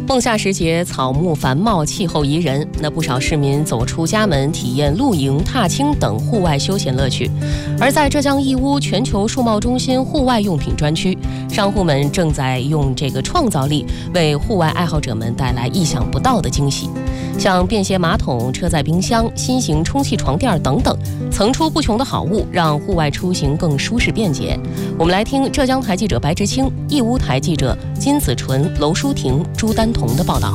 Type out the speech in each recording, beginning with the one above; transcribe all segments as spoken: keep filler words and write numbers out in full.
盛夏时节，草木繁茂，气候宜人，那不少市民走出家门，体验露营、踏青等户外休闲乐趣。而在浙江义乌全球数贸中心户外用品专区，商户们正在用这个创造力为户外爱好者们带来意想不到的惊喜。像便携马桶、车载冰箱、新型充气床垫等等，层出不穷的好物，让户外出行更舒适便捷。我们来听浙江台记者白直清、义乌台记者金子纯、娄淑婷、朱丹彤的报道。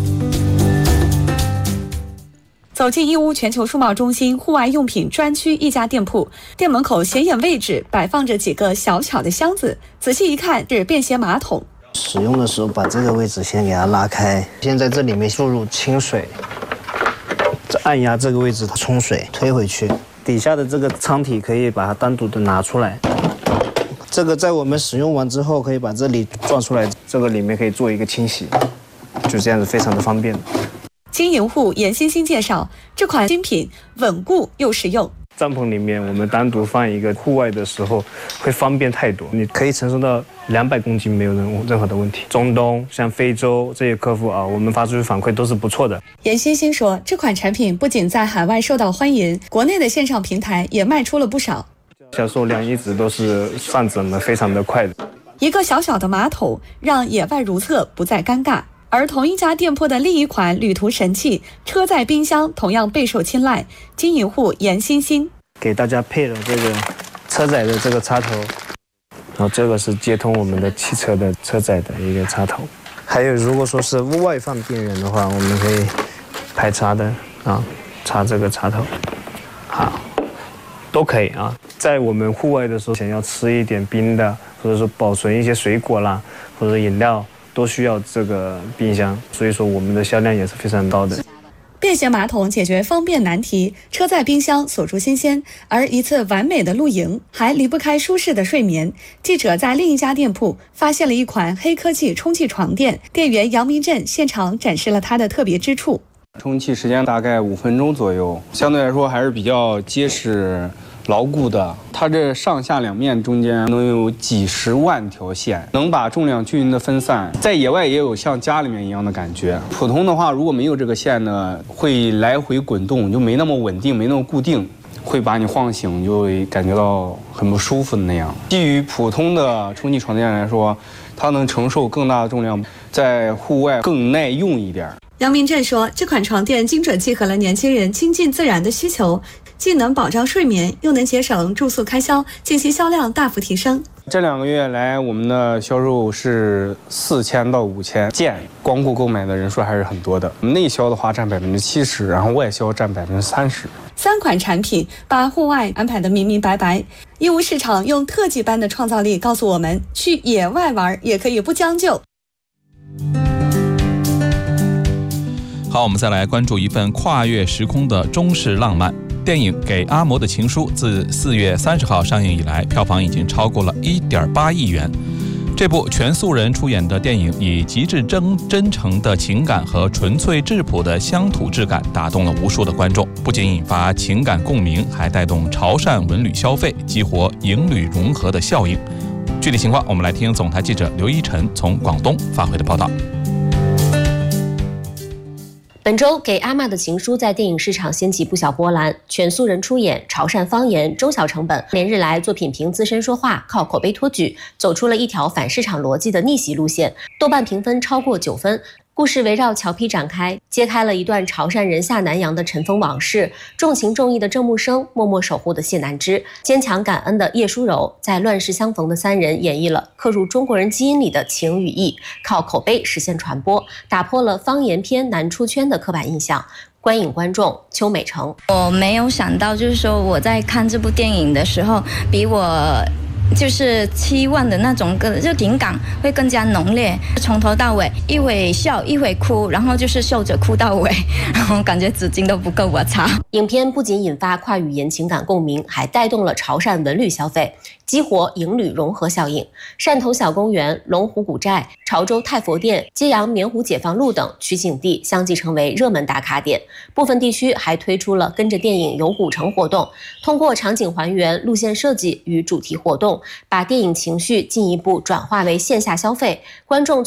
走进义乌全球数贸中心户外用品专区一家店铺，店门口显眼位置摆放着几个小巧的箱子，仔细一看是便携马桶。 使用的时候把这个位置先给它拉开，先在这里面注入清水，再按压这个位置冲水，推回去。底下的这个舱体可以把它单独的拿出来。这个在我们使用完之后，可以把这里转出来，这个里面可以做一个清洗，就这样子非常的方便。 经营户严欣欣介绍，这款新品稳固又实用。 帐篷里面我们单独放一个，户外的时候会方便太多，你可以承受到两百公斤没有任任何的问题。中东像非洲这些客户啊，我们发出去反馈都是不错的。 严欣欣说，这款产品不仅在海外受到欢迎，国内的线上平台也卖出了不少， 销售量一直都是上涨的非常的快的。 一个小小的马桶让野外如厕不再尴尬。而同一家店铺的另一款旅途神器车载冰箱同样备受青睐，经营户严欣欣给大家配了这个车载的这个插头，然后这个是接通我们的汽车的车载的一个插头。还有如果说是屋外放电源的话，我们可以排插的啊，插这个插头，好，都可以啊。在我们户外的时候，想要吃一点冰的，或者说保存一些水果啦，或者饮料，都需要这个冰箱，所以说我们的销量也是非常高的。 便携马桶解决方便难题，车载冰箱锁住新鲜，而一次完美的露营还离不开舒适的睡眠。记者在另一家店铺发现了一款黑科技充气床垫，店员杨明镇现场展示了它的特别之处。 充气时间大概五分钟左右，相对来说还是比较结实牢固的。它这上下两面中间能有几十万条线，能把重量均匀的分散，在野外也有像家里面一样的感觉。普通的话如果没有这个线呢，会来回滚动，就没那么稳定，没那么固定，会把你晃醒，就会感觉到很不舒服的那样。基于普通的充气床垫来说，它能承受更大的重量，在户外更耐用一点。 杨明镇说，这款床垫精准契合了年轻人亲近自然的需求，既能保障睡眠，又能节省住宿开销，近期销量大幅提升。 这两个月来，我们的销售是四千到五千件，光顾购买的人数还是很多的。内销的话占百分之七十，然后外销占百分之三十。 三款产品把户外安排得明明白白。义乌市场用特技般的创造力告诉我们，去野外玩也可以不将就。 好，我们再来关注一份跨越时空的中式浪漫电影《给阿嬷的情书》。自四月三十号上映以来，票房已经超过了一点八亿元。这部全素人出演的电影，以极致真真诚的情感和纯粹质朴的乡土质感，打动了无数的观众。不仅引发情感共鸣，还带动潮汕文旅消费，激活营旅融合的效应。具体情况，我们来听总台记者刘一晨从广东发回的报道。 本周《给阿嬷的情书》在电影市场掀起不小波澜，全素人出演，潮汕方言，中小成本，连日来作品凭自身说话，靠口碑托举，走出了一条反市场逻辑的逆袭路线，豆瓣评分超过九分。故事围绕侨批展开，揭开了一段潮汕人下南洋的尘封往事。重情重义的郑木生，默默守护的谢南枝，坚强感恩的叶淑柔，在乱世相逢的三人演绎了刻入中国人基因里的情与义，靠口碑实现传播，打破了方言片难出圈的刻板印象。观影观众邱美成， 我没有想到，就是说我在看这部电影的时候，比我就是期望的那种个就情感会更加浓烈，从头到尾一会笑一会哭，然后就是笑着哭到尾，然后感觉纸巾都不够我擦。 影片不仅引发跨语言情感共鸣，还带动了潮汕文旅消费，激活营旅融合效应。汕头小公园、龙湖古寨、潮州太佛殿、揭阳棉湖解放路等取景地相继成为热门打卡点。部分地区还推出了跟着电影游古城活动，通过场景还原、路线设计与主题活动，把电影情绪进一步转化为线下消费，观众